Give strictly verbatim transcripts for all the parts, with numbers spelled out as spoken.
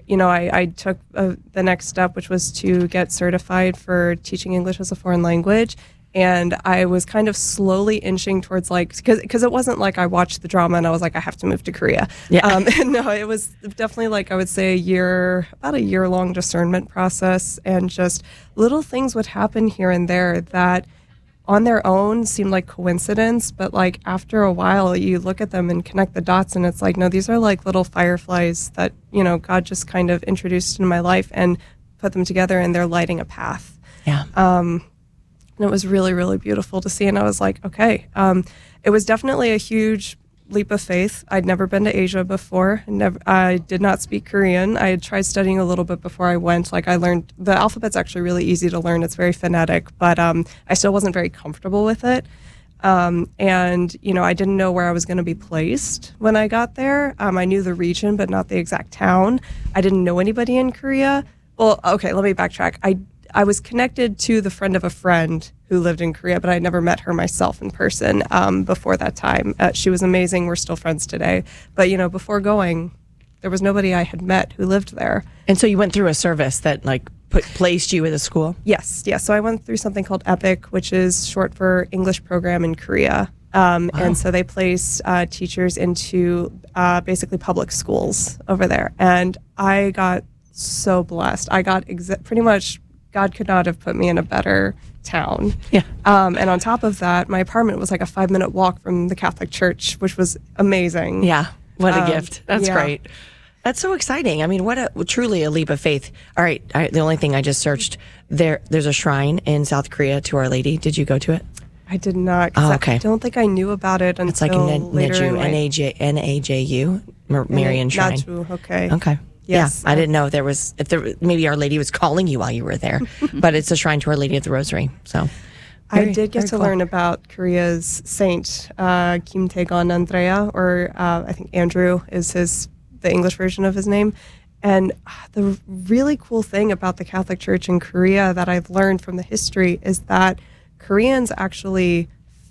you know, I, I took uh, the next step, which was to get certified for teaching English as a foreign language. And I was kind of slowly inching towards like, because because it wasn't like I watched the drama and I was like, I have to move to Korea. Yeah. Um, no, it was definitely like, I would say a year, about a year long discernment process. And just little things would happen here and there that on their own seemed like coincidence. But like after a while, you look at them and connect the dots and it's like, no, these are like little fireflies that, you know, God just kind of introduced into my life and put them together and they're lighting a path. Yeah. Um, And it was really, really beautiful to see. And I was like, okay. Um, it was definitely a huge leap of faith. I'd never been to Asia before. Never, I did not speak Korean. I had tried studying a little bit before I went. Like I learned, the alphabet's actually really easy to learn. It's very phonetic, but um, I still wasn't very comfortable with it. Um, and, you know, I didn't know where I was going to be placed when I got there. Um, I knew the region, but not the exact town. I didn't know anybody in Korea. Well, okay, let me backtrack. I I was connected to the friend of a friend who lived in Korea, but I never met her myself in person um, before that time. Uh, she was amazing. We're still friends today. But, you know, before going, there was nobody I had met who lived there. And so you went through a service that like put placed you at a school? Yes, yes. So I went through something called EPIC, which is short for English Program in Korea. Um, Wow. And so they place uh, teachers into uh, basically public schools over there. And I got so blessed. I got exa- pretty much... God could not have put me in a better town. Yeah. Um, and on top of that, my apartment was like a five minute walk from the Catholic Church, which was amazing. Yeah. What a Um, gift. That's yeah. great. That's so exciting. I mean, what a truly a leap of faith. All right. I, the only thing I just searched there, there's a shrine in South Korea to Our Lady. Did you go to it? I did not. 'Cause Oh, I okay. don't think I knew about it until It's like a later in N my- A J N A J U, Marian Shrine. Naju, okay. Okay. Yes. Yeah, I didn't know if there was if there maybe Our Lady was calling you while you were there, but it's a shrine to Our Lady of the Rosary. So I very- did get very to cool. learn about Korea's saint, uh, Kim Taegon Andrea, or uh, I think Andrew is his the English version of his name. And uh, the really cool thing about the Catholic Church in Korea that I've learned from the history is that Koreans actually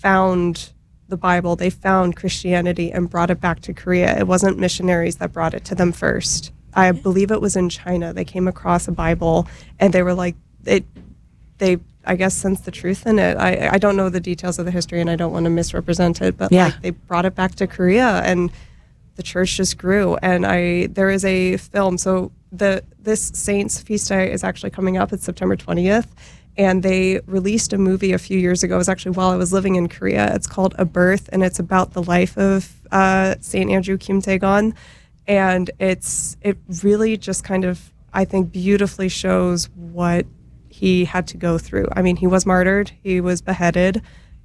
found the Bible, they found Christianity and brought it back to Korea. It wasn't missionaries that brought it to them first. I believe it was in China. They came across a Bible and they were like, it, they, I guess, sensed the truth in it. I, I don't know the details of the history and I don't want to misrepresent it, but Yeah. like they brought it back to Korea and the church just grew. And I, there is a film. So the, this saint's feast day is actually coming up. It's September twentieth. And they released a movie a few years ago. It was actually while I was living in Korea. It's called A Birth, and it's about the life of uh, Saint Andrew Kim Taegon. And it's it really just kind of, I think, beautifully shows what he had to go through. I mean, he was martyred, he was beheaded,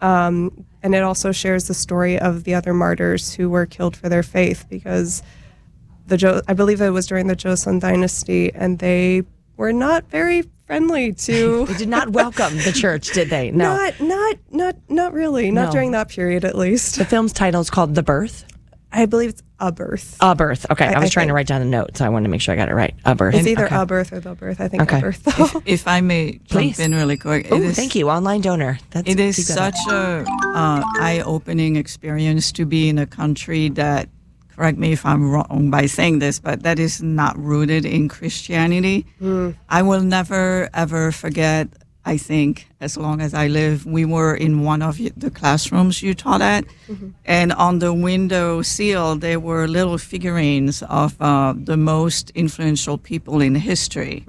um, and it also shares the story of the other martyrs who were killed for their faith because the jo- I believe it was during the Joseon dynasty, and they were not very friendly to They did not welcome the church, did they? No. not not not not really not No. during that period at least. The film's title is called The Birth. I believe it's A Birth. A Birth. Okay, I, I- was I trying to think. write down a note, so I wanted to make sure I got it right. A Birth. It's either okay. A Birth or The Birth. I think Okay. A Birth though. If I may jump Please. in really quick. Oh, it is, thank you, online donor. That's It is you got such a uh, eye-opening experience to be in a country that, correct me if I'm wrong by saying this, but that is not rooted in Christianity. I will never, ever forget, I think, as long as I live, we were in one of y- the classrooms you taught at, and on the window sill, there were little figurines of uh, the most influential people in history.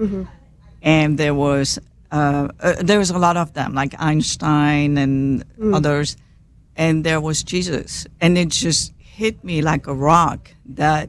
And there was uh, uh, there was a lot of them, like Einstein and others, and there was Jesus, and it just hit me like a rock that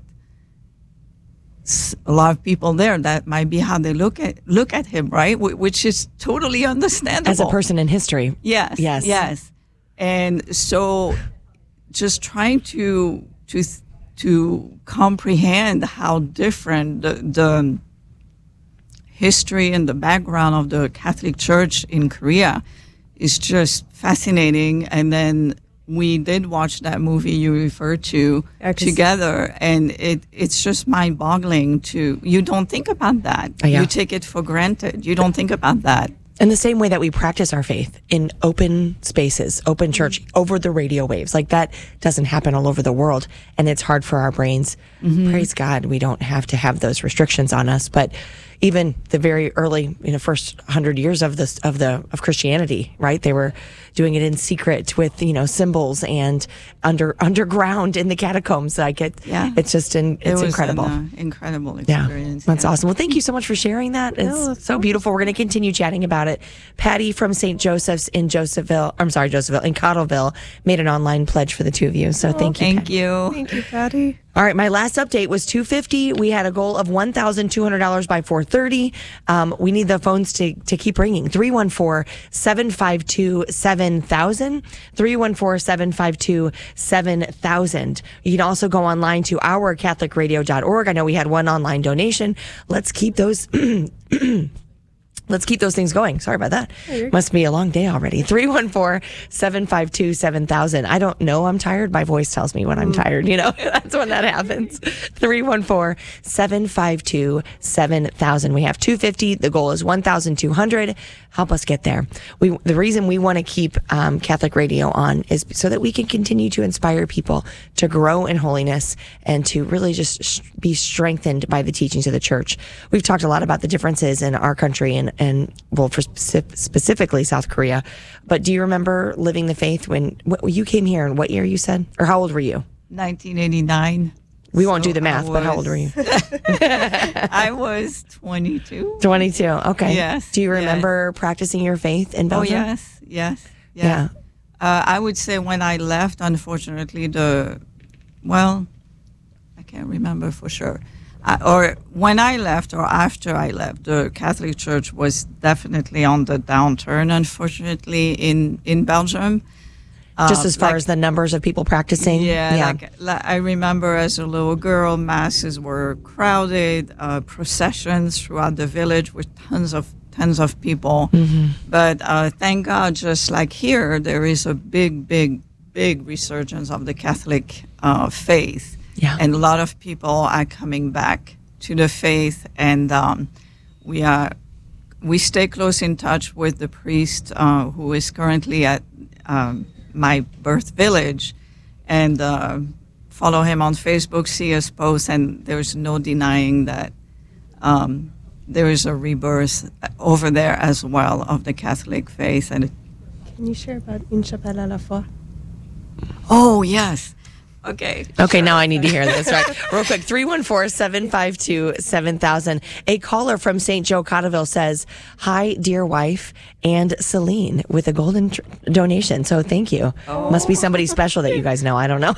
s- a lot of people there, that might be how they look at look at him, right? Wh- which is totally understandable As a person in history. Yes. Yes. Yes. And so just trying to to to comprehend how different the, the history and the background of the Catholic Church in Korea is just fascinating. And then we did watch that movie you referred to Yeah, 'cause- together, and it it's just mind-boggling to, you don't think about that. Oh, yeah. You take it for granted. You don't think about that. And the same way that we practice our faith in open spaces, open church, mm-hmm. over the radio waves, like that doesn't happen all over the world. And it's hard for our brains. Mm-hmm. Praise God, we don't have to have those restrictions on us. But even the very early, you know, first hundred years of this of the of Christianity, right? They were doing it in secret with, you know, symbols and under underground in the catacombs. Like it, yeah. it's just in, it's it was incredible, an, uh, incredible experience. Yeah, that's yeah. awesome. Well, thank you so much for sharing that. It's no, so beautiful. We're going to continue chatting about it. Patty from Saint Joseph's in Josephville, I'm sorry, Josephville in Cottleville made an online pledge for the two of you. So oh, thank you. Thank Patty. you. Thank you, Patty. All right, my last update was two hundred fifty dollars. We had a goal of one thousand two hundred dollars by four thirty. Um, we need the phones to, to keep ringing. three one four, seven five two, seven thousand. three one four, seven five two, seven thousand. You can also go online to our catholic radio dot org. I know we had one online donation. Let's keep those... Let's keep those things going. Sorry about that. Oh, must be a long day already. three one four, seven five two, seven thousand. I don't know I'm tired. My voice tells me when I'm mm. tired. You know, that's when that happens. three one four, seven five two, seven thousand. We have two hundred fifty. The goal is one thousand two hundred. Help us get there. We The reason we want to keep um, Catholic Radio on is so that we can continue to inspire people to grow in holiness and to really just sh- be strengthened by the teachings of the church. We've talked a lot about the differences in our country and and well, for specific, specifically South Korea. But do you remember living the faith when what, you came here? And what year you said? Or how old were you? nineteen eighty-nine. We so won't do the math, was, but how old were you? I was twenty-two. twenty-two. Okay. Yes. Do you remember yes. practicing your faith in Belgium? Oh yes, yes, yes. Yeah. Uh, I would say when I left, unfortunately, the well, I can't remember for sure. Uh, or when I left or after I left, the Catholic Church was definitely on the downturn, unfortunately, in, in Belgium. Just as uh, far like, as the numbers of people practicing? Yeah, yeah. Like, like I remember as a little girl, masses were crowded, uh, processions throughout the village with tons of tons of people. Mm-hmm. But uh, thank God, just like here, there is a big, big, big resurgence of the Catholic uh, faith. Yeah. And a lot of people are coming back to the faith, and um, we are we stay close in touch with the priest uh, who is currently at um, my birth village, and uh, follow him on Facebook, see his posts, and there's no denying that um, there is a rebirth over there as well of the Catholic faith. And can you share about Une Chapelle à la fois? Oh yes. Okay. Okay, now I need to hear this, right? Real quick, three one four, seven five two, seven thousand. A caller from Saint Joe Cottleville says, hi, dear wife, and Celine, with a golden tr- donation. So thank you. Oh. Must be somebody special that you guys know. I don't know.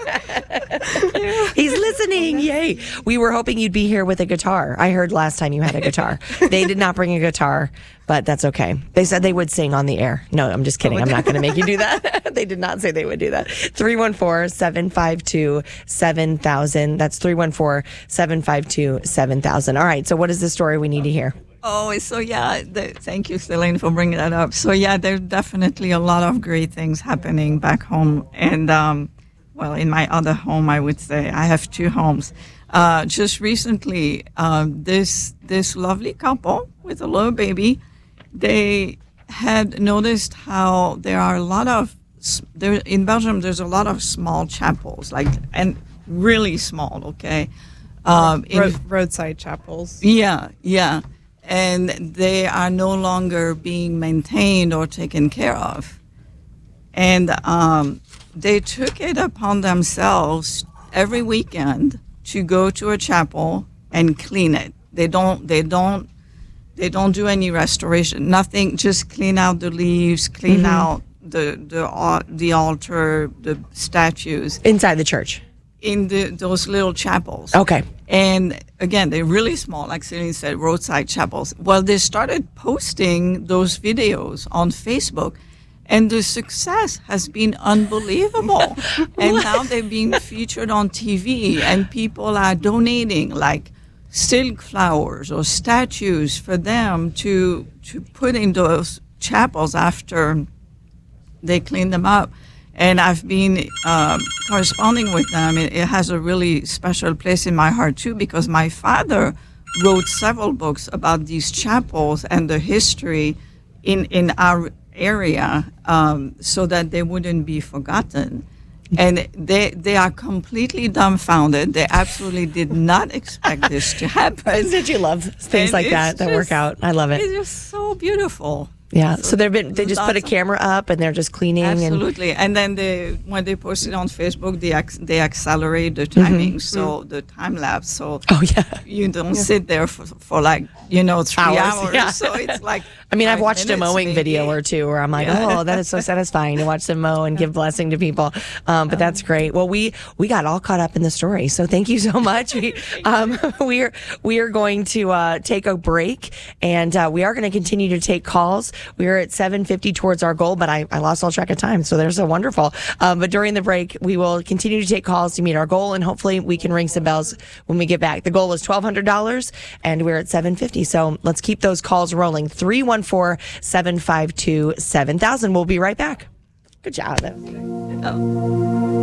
He's listening. Yay. We were hoping you'd be here with a guitar. I heard last time you had a guitar. They did not bring a guitar, but that's okay. They said they would sing on the air. No, I'm just kidding. I'm not going to make you do that. They did not say they would do that. three one four, seven five two, seven thousand. That's three one four, seven five two, seven thousand. All right. So what is the story we need to hear? Oh, so yeah, the, thank you, Celine, for bringing that up. So yeah, there's definitely a lot of great things happening back home. And, um, well, in my other home, I would say I have two homes. Uh, just recently, um, this this lovely couple with a little baby, they had noticed how there are a lot of there in Belgium. There's a lot of small chapels, like and really small. Okay, um, in, Road, roadside chapels. Yeah, yeah, and they are no longer being maintained or taken care of, and um, they took it upon themselves every weekend to go to a chapel and clean it. They don't. They don't. They don't do any restoration. Nothing. Just clean out the leaves. Clean mm-hmm. out the the uh, the altar, the statues inside the church. In the those little chapels. Okay. And again, they're really small, like Celine said, roadside chapels. Well, they started posting those videos on Facebook. And the success has been unbelievable. And now they're being featured on T V, and people are donating like silk flowers or statues for them to to put in those chapels after they clean them up. And I've been um, corresponding with them. It, it has a really special place in my heart too, because my father wrote several books about these chapels and the history in in our area um, so that they wouldn't be forgotten. And they they are completely dumbfounded. They absolutely did not expect this to happen. Did you love things And like that it's that work just- out? I love it. It's just so beautiful. Yeah. So they've been they just put a Lots of- camera up and they're just cleaning and Absolutely. And then they when they post it on Facebook, they ac- they accelerate the timing, so the time lapse. So oh yeah. you don't sit there for, for like you know three Hours, hours. yeah. So it's like I mean, I've five watched a minutes mowing maybe. video or two where I'm like, Yeah. oh, that is so satisfying to watch them mow and give blessing to people. Um, but that's great. Well, we we got all caught up in the story, so thank you so much. We um, we are we are going to uh, take a break, and uh, we are going to continue to take calls. We are at seven fifty towards our goal, but I, I lost all track of time, so there's a wonderful. Um, but during the break, we will continue to take calls to meet our goal, and hopefully we can ring some bells when we get back. The goal is twelve hundred dollars, and we're at seven fifty. So let's keep those calls rolling. three one four, seven five two, seven thousand. We'll be right back. Good job. That was good. Oh.